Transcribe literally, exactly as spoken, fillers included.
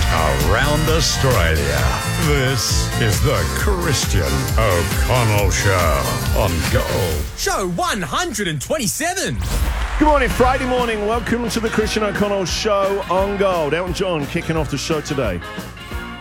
around Australia. This is the Christian O'Connell Show on Gold. Show one hundred twenty-seven. Good morning, Friday morning. Welcome to the Christian O'Connell Show on Gold. Elton John kicking off the show today.